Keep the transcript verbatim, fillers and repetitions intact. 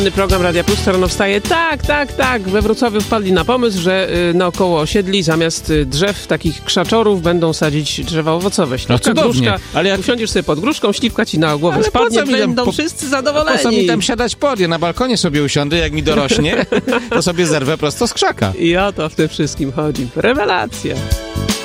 Program Radia Plus rano wstaje. Tak, tak, tak. We Wrocławiu wpadli na pomysł, że y, naokoło osiedli zamiast y, drzew, takich krzaczorów, będą sadzić drzewa owocowe. Śliwka, no gruszka. Ale jak... Usiądziesz sobie pod gruszką, śliwka ci na głowę ale spadnie, po co mi tam, będą po... wszyscy zadowoleni. Po co mi tam siadać pod? Ja na balkonie sobie usiądę, jak mi dorośnie, to sobie zerwę prosto z krzaka. I o to w tym wszystkim chodzi. Rewelacja.